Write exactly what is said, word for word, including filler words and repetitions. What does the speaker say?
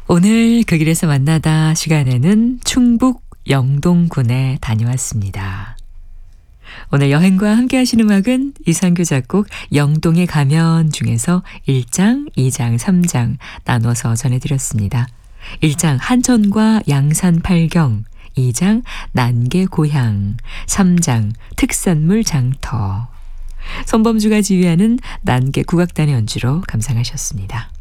오늘 그 길에서 만나다 시간에는 충북 영동군에 다녀왔습니다. 오늘 여행과 함께 하신 음악은 이상규 작곡 영동에 가면 중에서 일 장, 이 장, 삼 장 나눠서 전해드렸습니다. 일 장 한천과 양산 팔경, 이 장 난계 고향, 삼 장 특산물 장터. 손범주가 지휘하는 난계 국악단의 연주로 감상하셨습니다.